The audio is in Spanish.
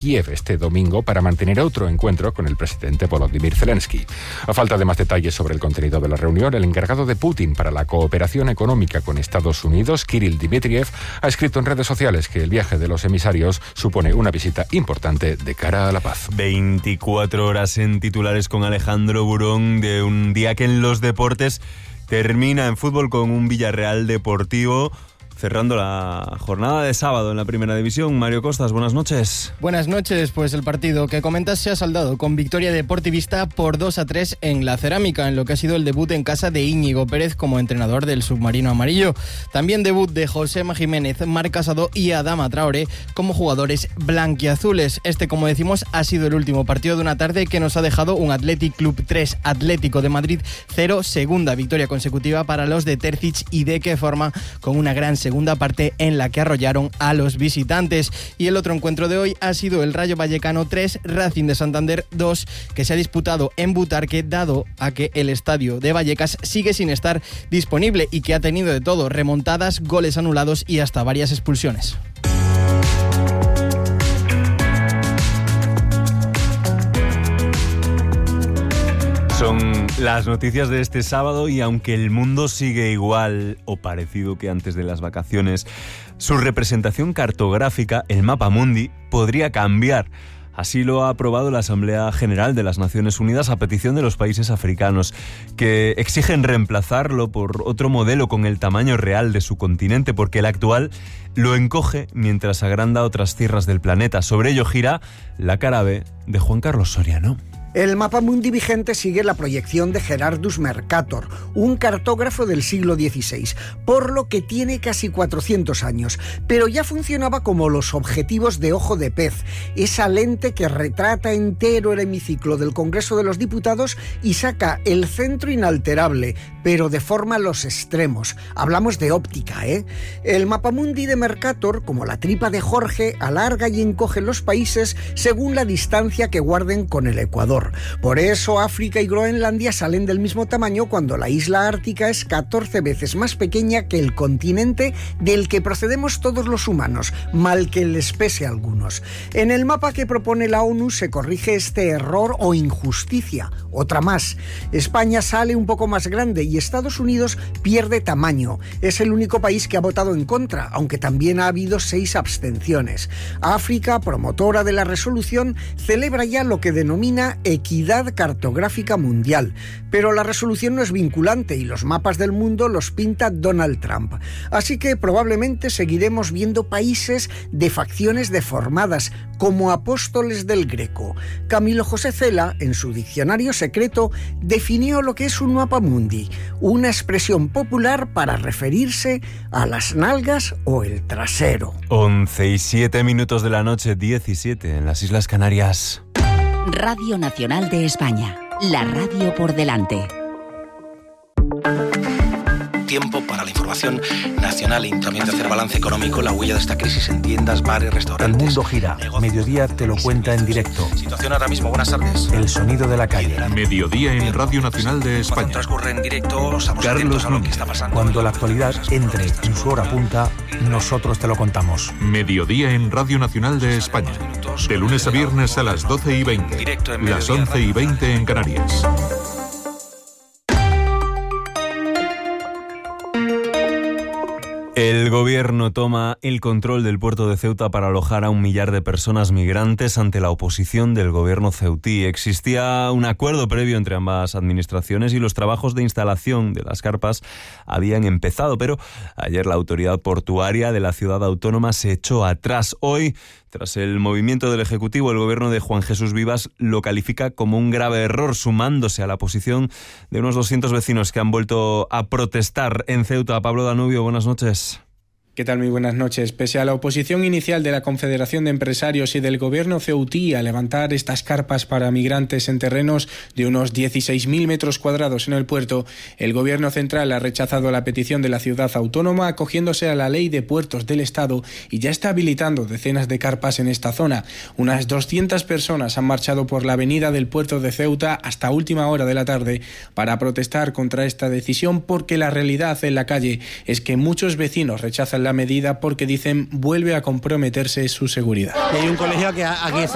Kiev este domingo para mantener otro encuentro con el presidente Volodymyr Zelensky. A falta de más detalles sobre el contenido de la reunión, el encargado de Putin para la cooperación económica con Estados Unidos, Kirill Dmitriev, ha escrito en redes sociales que el viaje de los emisarios supone una visita importante de cara a la paz. 24 horas en titulares con Alejandro Burón, de un día que en los deportes termina en fútbol con un Villarreal Deportivo, cerrando la jornada de sábado en la Primera División. Mario Costas, buenas noches. Buenas noches, pues el partido que comentas se ha saldado con victoria deportivista por 2-3 en la Cerámica, en lo que ha sido el debut en casa de Íñigo Pérez como entrenador del submarino amarillo. También debut de Josema Jiménez, Marc Casado y Adama Traoré como jugadores blanquiazules. Este, como decimos, ha sido el último partido de una tarde que nos ha dejado un Athletic Club 3, Atlético de Madrid 0, segunda victoria consecutiva para los de Terzic, y de qué forma, con una gran segunda parte en la que arrollaron a los visitantes. Y el otro encuentro de hoy ha sido el Rayo Vallecano 3, Racing de Santander 2, que se ha disputado en Butarque, dado a que el estadio de Vallecas sigue sin estar disponible y que ha tenido de todo: remontadas, goles anulados y hasta varias expulsiones. Son las noticias de este sábado, y aunque el mundo sigue igual o parecido que antes de las vacaciones, su representación cartográfica, el Mapa Mundi, podría cambiar. Así lo ha aprobado la Asamblea General de las Naciones Unidas a petición de los países africanos, que exigen reemplazarlo por otro modelo con el tamaño real de su continente, porque el actual lo encoge mientras agranda otras tierras del planeta. Sobre ello gira la cara B de Juan Carlos Soriano. El Mapa Mundi vigente sigue la proyección de Gerardus Mercator, un cartógrafo del siglo XVI, por lo que tiene casi 400 años, pero ya funcionaba como los objetivos de ojo de pez, esa lente que retrata entero el hemiciclo del Congreso de los Diputados y saca el centro inalterable, pero deforma los extremos. Hablamos de óptica, ¿eh? El Mapa Mundi de Mercator, como la tripa de Jorge, alarga y encoge los países según la distancia que guarden con el Ecuador. Por eso África y Groenlandia salen del mismo tamaño cuando la isla ártica es 14 veces más pequeña que el continente del que procedemos todos los humanos, mal que les pese a algunos. En el mapa que propone la ONU se corrige este error o injusticia. Otra más. España sale un poco más grande y Estados Unidos pierde tamaño. Es el único país que ha votado en contra, aunque también ha habido 6 abstenciones. África, promotora de la resolución, celebra ya lo que denomina equidad cartográfica mundial, pero la resolución no es vinculante y los mapas del mundo los pinta Donald Trump. Así que probablemente seguiremos viendo países de facciones deformadas, como apóstoles del Greco. Camilo José Cela, en su diccionario secreto, definió lo que es un mapa mundi, una expresión popular para referirse a las nalgas o el trasero. 11:07 de la noche, 17 en las Islas Canarias. Radio Nacional de España, la radio por delante. Tiempo para la información nacional y también de hacer balance económico, la huella de esta crisis en tiendas, bares, restaurantes. El mundo gira. Mediodía te lo cuenta en directo. Situación ahora mismo, buenas tardes. El sonido de la calle. Mediodía en Radio Nacional de España. Cuando transcurre en directo, estamos atentos a lo que está pasando. Cuando la actualidad entre en su hora punta, nosotros te lo contamos. Mediodía en Radio Nacional de España. De lunes a viernes a las 12:20. Las 11:20 en Canarias. El gobierno toma el control del puerto de Ceuta para alojar a 1 millar de personas migrantes ante la oposición del gobierno ceutí. Existía un acuerdo previo entre ambas administraciones y los trabajos de instalación de las carpas habían empezado, pero ayer la autoridad portuaria de la ciudad autónoma se echó atrás. Hoy, tras el movimiento del Ejecutivo, el gobierno de Juan Jesús Vivas lo califica como un grave error, sumándose a la posición de unos 200 vecinos que han vuelto a protestar en Ceuta. Pablo Danubio, buenas noches. ¿Qué tal? Muy buenas noches. Pese a la oposición inicial de la Confederación de Empresarios y del gobierno ceutí a levantar estas carpas para migrantes en terrenos de unos 16.000 metros cuadrados en el puerto, el gobierno central ha rechazado la petición de la ciudad autónoma, acogiéndose a la ley de puertos del Estado, y ya está habilitando decenas de carpas en esta zona. Unas 200 personas han marchado por la avenida del puerto de Ceuta hasta última hora de la tarde para protestar contra esta decisión, porque la realidad en la calle es que muchos vecinos rechazan la medida porque dicen vuelve a comprometerse su seguridad. Hay un colegio que aquí